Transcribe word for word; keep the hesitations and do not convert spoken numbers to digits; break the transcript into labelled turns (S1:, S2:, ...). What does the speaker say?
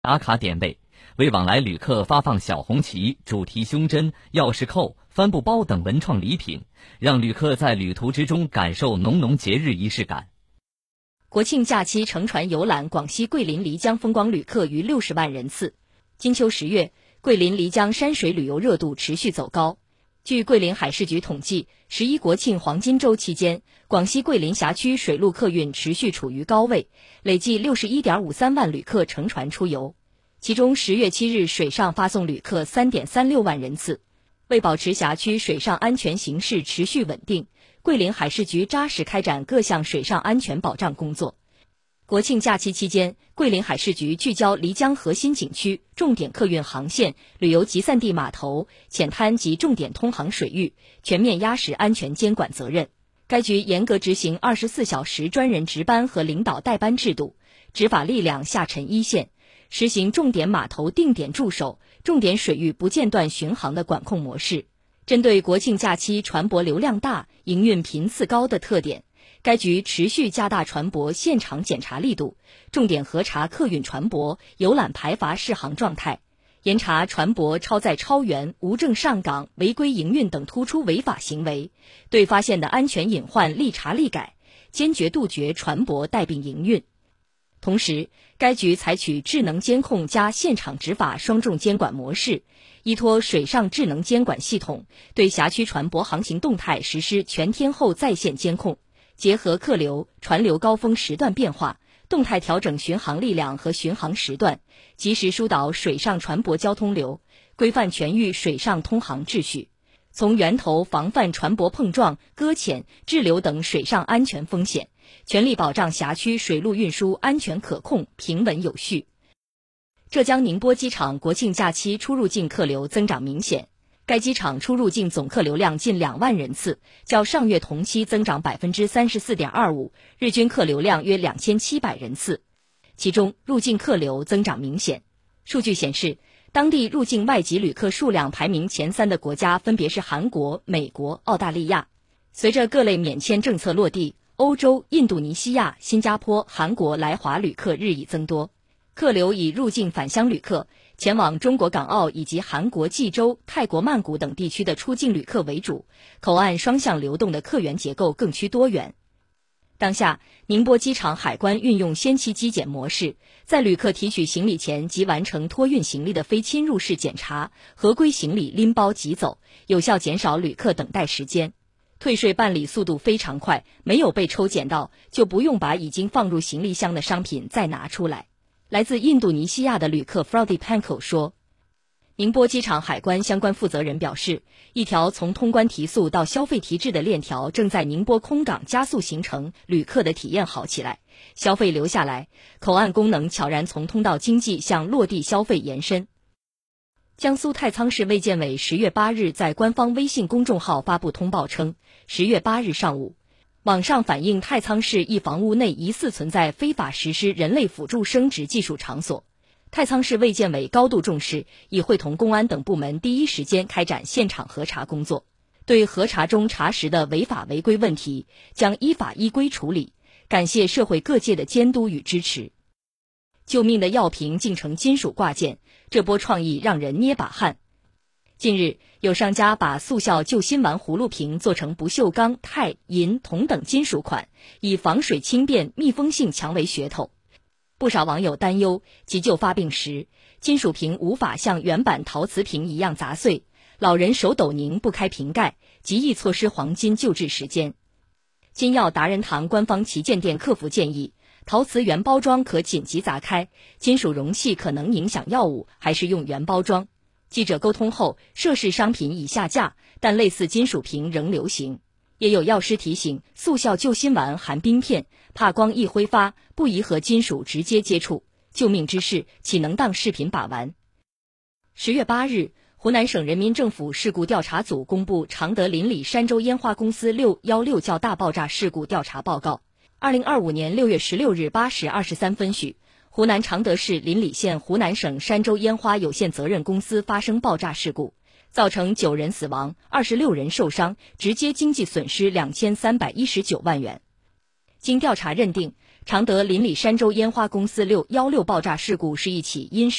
S1: 打卡点位，为往来旅客发放小红旗、主题胸针、钥匙扣、帆布包等文创礼品，让旅客在旅途之中感受浓浓节日仪式感。
S2: 国庆假期乘船游览广西桂林漓江风光旅客逾六十万人次。金秋十月，桂林漓江山水旅游热度持续走高。据桂林海事局统计，十一国庆黄金周期间，广西桂林辖区水陆客运持续处于高位，累计 六十一点五三万旅客乘船出游。其中十月七日水上发送旅客 三点三六万人次。为保持辖区水上安全形势持续稳定，桂林海事局扎实开展各项水上安全保障工作。国庆假期期间，桂林海事局聚焦漓江核心景区、重点客运航线、旅游集散地码头、浅滩及重点通航水域，全面压实安全监管责任。该局严格执行二十四小时专人值班和领导带班制度，执法力量下沉一线，实行重点码头定点驻守、重点水域不间断巡航的管控模式。针对国庆假期船舶流量大、营运频次高的特点，该局持续加大船舶现场检查力度，重点核查客运船舶游览排筏适航状态，严查船舶超载超员、无证上岗、违规营运等突出违法行为，对发现的安全隐患立查立改，坚决杜绝船舶带病营运。同时，该局采取智能监控加现场执法双重监管模式，依托水上智能监管系统，对辖区船舶航行动态实施全天候在线监控，结合客流、船流高峰时段变化，动态调整巡航力量和巡航时段，及时疏导水上船舶交通流，规范全域水上通航秩序，从源头防范船舶碰撞、搁浅、滞留等水上安全风险，全力保障辖区水陆运输安全可控、平稳有序。浙江宁波机场国庆假期出入境客流增长明显，该机场出入境总客流量近两万人次，较上月同期增长 百分之三十四点二五， 日均客流量约两千七百人次。其中入境客流增长明显。数据显示，当地入境外籍旅客数量排名前三的国家分别是韩国、美国、澳大利亚。随着各类免签政策落地，欧洲、印度尼西亚、新加坡、韩国来华旅客日益增多，客流以入境返乡旅客、前往中国港澳以及韩国济州、泰国曼谷等地区的出境旅客为主，口岸双向流动的客源结构更趋多元。当下，宁波机场海关运用先期机检模式，在旅客提取行李前即完成托运行李的非侵入式检查，合规行李拎包即走，有效减少旅客等待时间。退税办理速度非常快，没有被抽检到，就不用把已经放入行李箱的商品再拿出来。来自印度尼西亚的旅客 Frody Panko 说，宁波机场海关相关负责人表示，一条从通关提速到消费提质的链条正在宁波空港加速形成，旅客的体验好起来，消费留下来，口岸功能悄然从通道经济向落地消费延伸。江苏太仓市卫健委十月八日在官方微信公众号发布通报称，十月八日上午，网上反映太仓市一房屋内疑似存在非法实施人类辅助生殖技术场所。太仓市卫健委高度重视，已会同公安等部门第一时间开展现场核查工作，对核查中查实的违法违规问题将依法依规处理，感谢社会各界的监督与支持。救命的药瓶竟成金属挂件，这波创意让人捏把汗。近日，有商家把速效救心丸葫芦瓶做成不锈钢、钛、银、铜等金属款，以防水轻便、密封性强为噱头。不少网友担忧，急救发病时，金属瓶无法像原版陶瓷瓶一样砸碎，老人手抖拧不开瓶盖，极易错失黄金救治时间。金药达人堂官方旗舰店客服建议，陶瓷原包装可紧急砸开，金属容器可能影响药物，还是用原包装。记者沟通后，涉事商品已下架，但类似金属瓶仍流行。也有药师提醒，速效救心丸含冰片，怕光一挥发，不宜和金属直接接触，救命之事岂能当视频把玩。十月八日，湖南省人民政府事故调查组公布常德邻里山州烟花公司六一六较大爆炸事故调查报告。二零二五年六月十六日八时二十三分许，湖南常德市邻里县湖南省山州烟花有限责任公司发生爆炸事故，造成九人死亡、二十六人受伤，直接经济损失两千三百一十九万元。经调查认定， 常德邻里山州烟花公司六一六爆炸事故是一起因